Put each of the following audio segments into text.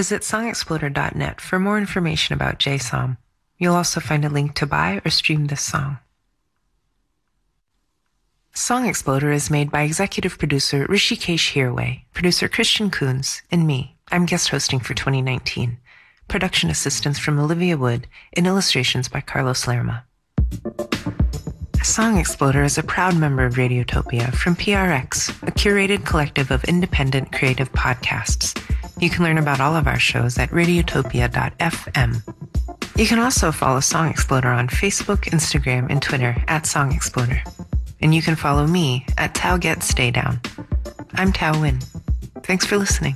visit songexploder.net for more information about JSOM. You'll also find a link to buy or stream this song. Song Exploder is made by executive producer Rishikesh Hirway, producer Christian Coons, and me. I'm guest hosting for 2019. Production assistance from Olivia Wood and illustrations by Carlos Lerma. Song Exploder is a proud member of Radiotopia from PRX, a curated collective of independent creative podcasts. You can learn about all of our shows at radiotopia.fm. You can also follow Song Exploder on Facebook, Instagram, and Twitter at Song Exploder. And you can follow me at TauGetStayDown. I'm Tao Win. Thanks for listening.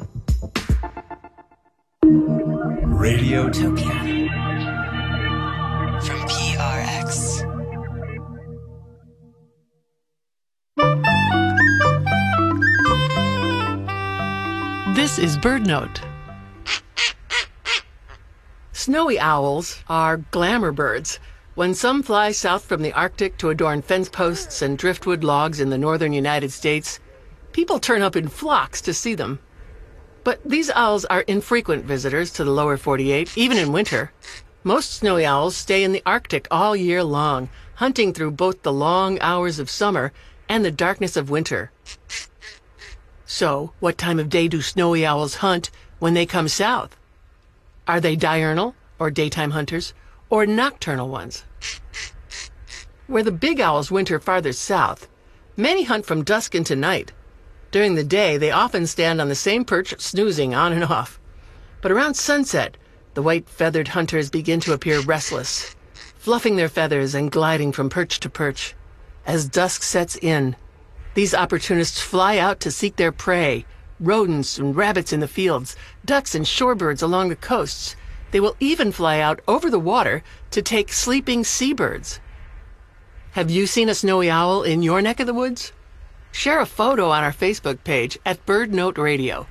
Radiotopia from PRX. This is BirdNote. Snowy owls are glamour birds. When some fly south from the Arctic to adorn fence posts and driftwood logs in the northern United States, people turn up in flocks to see them. But these owls are infrequent visitors to the lower 48, even in winter. Most snowy owls stay in the Arctic all year long, hunting through both the long hours of summer and the darkness of winter. So, what time of day do snowy owls hunt when they come south? Are they diurnal, or daytime hunters, or nocturnal ones? Where the big owls winter farther south, many hunt from dusk into night. During the day, they often stand on the same perch, snoozing on and off. But around sunset, the white-feathered hunters begin to appear restless, fluffing their feathers and gliding from perch to perch. As dusk sets in, these opportunists fly out to seek their prey, rodents and rabbits in the fields, ducks and shorebirds along the coasts. They will even fly out over the water to take sleeping seabirds. Have you seen a snowy owl in your neck of the woods? Share a photo on our Facebook page at BirdNote Radio.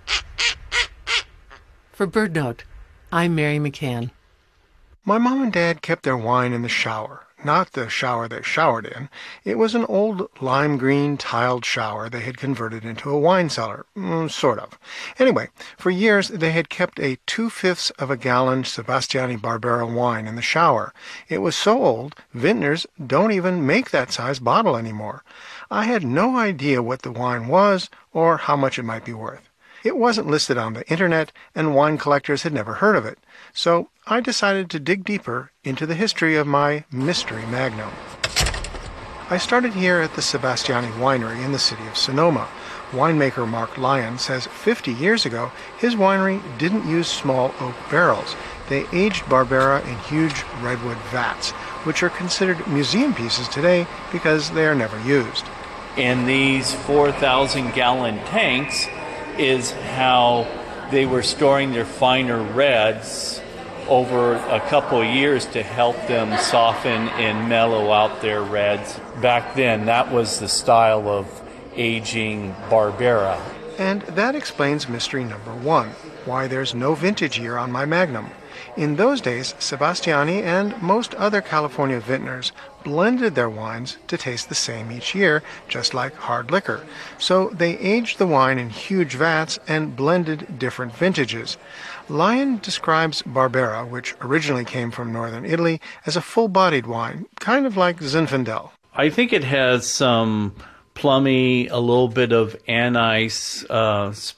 For BirdNote, I'm Mary McCann. My mom and dad kept their wine in the shower. Not the shower they showered in. It was an old lime green tiled shower they had converted into a wine cellar. Sort of. Anyway, for years they had kept a 2/5 of a gallon Sebastiani Barbera wine in the shower. It was so old, vintners don't even make that size bottle anymore. I had no idea what the wine was or how much it might be worth. It wasn't listed on the internet, and wine collectors had never heard of it. So I decided to dig deeper into the history of my mystery magnum. I started here at the Sebastiani Winery in the city of Sonoma. Winemaker Mark Lyon says 50 years ago, his winery didn't use small oak barrels. They aged Barbera in huge redwood vats, which are considered museum pieces today because they are never used. In these 4,000-gallon tanks is how they were storing their finer reds over a couple of years to help them soften and mellow out their reds. Back then, that was the style of aging Barbera. And that explains mystery number one, why there's no vintage year on my Magnum. In those days, Sebastiani and most other California vintners blended their wines to taste the same each year, just like hard liquor. So they aged the wine in huge vats and blended different vintages. Lyon describes Barbera, which originally came from northern Italy, as a full-bodied wine, kind of like Zinfandel. I think it has some plummy, a little bit of anise,